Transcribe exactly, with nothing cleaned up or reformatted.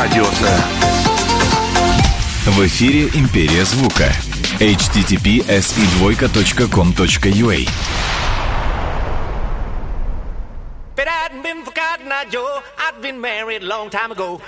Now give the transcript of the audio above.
Радиоса. В эфире «Империя звука». эйч ти ти пи эс и двойка точка ком точка ю а. But I'd been forgotten, I Joe. I'd been married a long time ago.